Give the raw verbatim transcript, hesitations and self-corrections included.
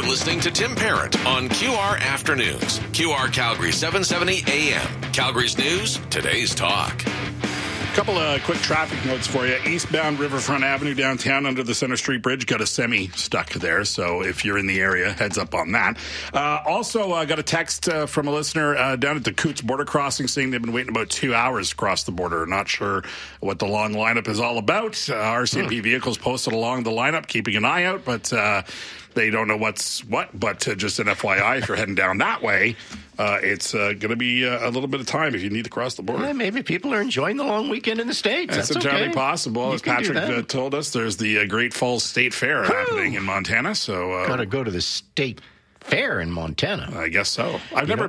listening to Tim Parent on Q R Afternoons. Q R Calgary seven seventy A M. Calgary's news, today's talk. A couple of quick traffic notes for you. Eastbound Riverfront Avenue downtown under the Center Street Bridge. Got a semi stuck there, so if you're in the area, heads up on that. Uh, also, I uh, got a text uh, from a listener uh, down at the Coots border crossing saying they've been waiting about two hours to cross the border. Not sure what the long lineup is all about. Uh, R C M P hmm. vehicles posted along the lineup, keeping an eye out, but uh, they don't know what's what. But uh, just an F Y I, if you're heading down that way, Uh, it's uh, going to be uh, a little bit of time if you need to cross the border. Yeah, maybe people are enjoying the long weekend in the States. That's, That's entirely okay. possible. You As Patrick uh, told us, there's the uh, Great Falls State Fair Woo! happening in Montana. So uh, got to go to the state fair in Montana. I guess so. I've you never